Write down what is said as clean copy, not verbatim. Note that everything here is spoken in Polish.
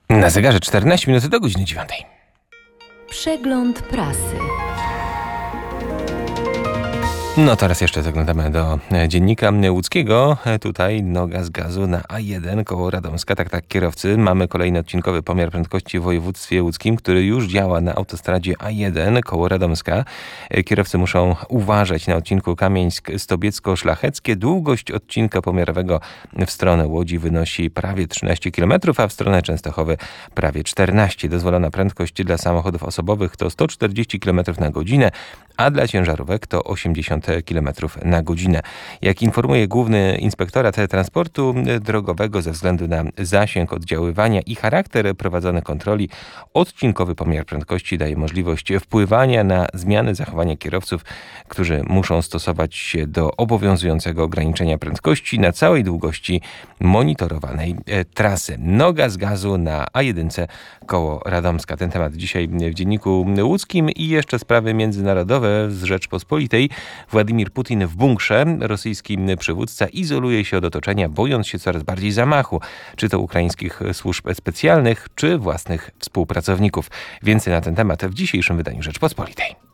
Na zegarze 14 minut do godziny 9. Przegląd prasy. No teraz jeszcze zaglądamy do dziennika łódzkiego. Tutaj noga z gazu na A1 koło Radomska. Tak, kierowcy. Mamy kolejny odcinkowy pomiar prędkości w województwie łódzkim, który już działa na autostradzie A1 koło Radomska. Kierowcy muszą uważać na odcinku Kamieńsk-Stobiecko-Szlacheckie. Długość odcinka pomiarowego w stronę Łodzi wynosi prawie 13 km, a w stronę Częstochowy prawie 14. Dozwolona prędkość dla samochodów osobowych to 140 km na godzinę, a dla ciężarówek to 80 km na godzinę. Jak informuje Główny Inspektorat Transportu Drogowego, ze względu na zasięg oddziaływania i charakter prowadzonych kontroli, odcinkowy pomiar prędkości daje możliwość wpływania na zmiany zachowania kierowców, którzy muszą stosować się do obowiązującego ograniczenia prędkości na całej długości monitorowanej trasy. Noga z gazu na A1 koło Radomska. Ten temat dzisiaj w Dzienniku Łódzkim i jeszcze sprawy międzynarodowe z Rzeczpospolitej. Władimir Putin w bunkrze. Rosyjski przywódca izoluje się od otoczenia, bojąc się coraz bardziej zamachu, czy to ukraińskich służb specjalnych, czy własnych współpracowników. Więcej na ten temat w dzisiejszym wydaniu Rzeczpospolitej.